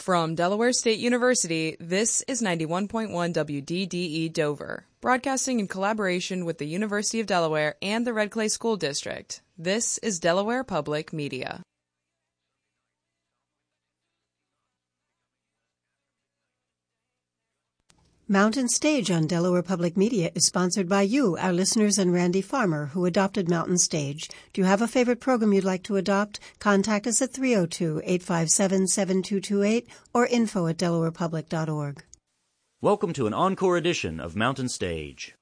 From Delaware State University, this is 91.1 WDDE Dover, broadcasting in collaboration with the University of Delaware and the Red Clay School District. This is Delaware Public Media. Mountain Stage on Delaware Public Media is sponsored by you, our listeners, and Randy Farmer, who adopted Mountain Stage. Do you have a favorite program you'd like to adopt? Contact us at 302-857-7228 or info@delawarepublic.org. Welcome to an encore edition of Mountain Stage.